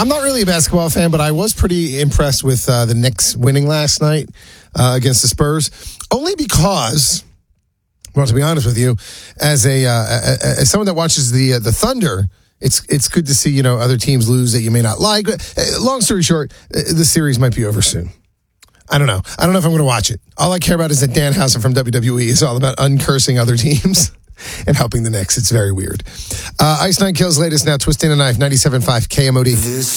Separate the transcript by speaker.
Speaker 1: I'm not really a basketball fan, but I was pretty impressed with the Knicks winning last night against the Spurs, only because, well, to be honest with you, as someone that watches the Thunder, it's good to see other teams lose that you may not like. Long story short, the series might be over soon. I don't know if I'm going to watch it. All I care about is that Danhausen from WWE is all about uncursing other teams and helping the Knicks. It's very weird. Ice Nine Kills latest now, Twisting a Knife, 97.5 KMOD.